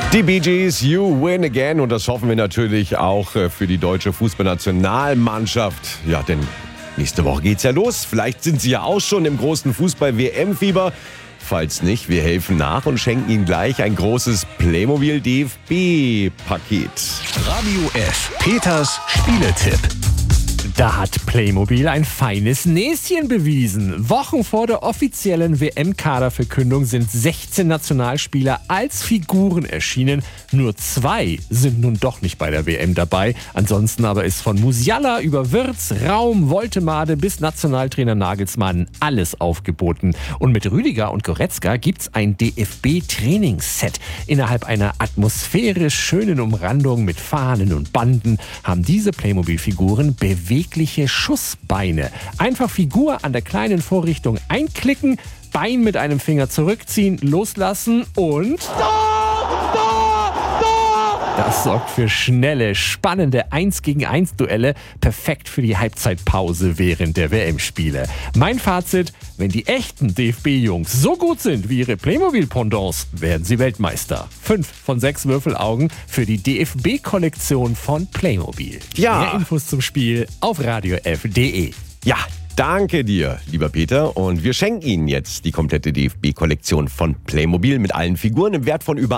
Die Bee Gees, You Win Again. Und das hoffen wir natürlich auch für die deutsche Fußballnationalmannschaft. Ja, denn nächste Woche geht's ja los. Vielleicht sind sie ja auch schon im großen Fußball-WM-Fieber. Falls nicht, wir helfen nach und schenken Ihnen gleich ein großes Playmobil DFB-Paket. Radio F. Peters Spieletipp. Da hat Playmobil ein feines Näschen bewiesen. Wochen vor der offiziellen WM-Kaderverkündung sind 16 Nationalspieler als Figuren erschienen. Nur 2 sind nun doch nicht bei der WM dabei. Ansonsten aber ist von Musiala über Wirtz, Raum, Woltemade bis Nationaltrainer Nagelsmann alles aufgeboten. Und mit Rüdiger und Goretzka gibt's ein DFB-Trainingsset. Innerhalb einer atmosphärisch schönen Umrandung mit Fahnen und Banden haben diese Playmobil-Figuren bewegliche Schussbeine. Einfach Figur an der kleinen Vorrichtung einklicken, Bein mit einem Finger zurückziehen, loslassen und... Das sorgt für schnelle, spannende 1-gegen-1 Duelle, perfekt für die Halbzeitpause während der WM-Spiele. Mein Fazit, wenn die echten DFB-Jungs so gut sind wie ihre Playmobil-Pendants, werden sie Weltmeister. 5 von 6 Würfelaugen für die DFB-Kollektion von Playmobil. Ja. Mehr Infos zum Spiel auf radiof.de. Ja, danke dir, lieber Peter. Und wir schenken Ihnen jetzt die komplette DFB-Kollektion von Playmobil mit allen Figuren im Wert von über